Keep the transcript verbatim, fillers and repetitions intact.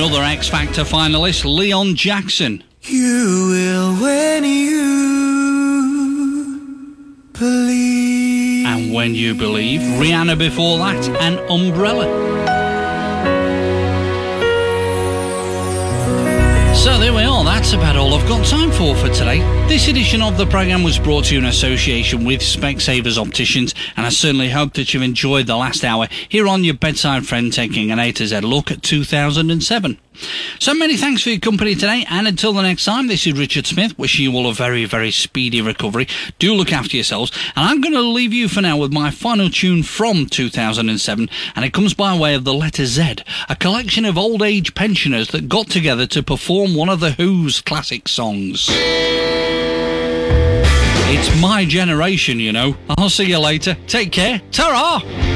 Another X Factor finalist, Leon Jackson. You will when you believe. And When You Believe. Rihanna before that, and Umbrella. So there we are, that's about all I've got time for for today. This edition of the programme was brought to you in association with Specsavers Opticians, and I certainly hope that you've enjoyed the last hour here on your bedside friend taking an A to Z look at two thousand seven. So many thanks for your company today, and until the next time, this is Richard Smith, wishing you all a very, very speedy recovery. Do look after yourselves, and I'm going to leave you for now with my final tune from two thousand seven, and it comes by way of the letter Z, a collection of old age pensioners that got together to perform one of the Who's classic songs. It's my generation, you know. I'll see you later. Take care. Ta-ra!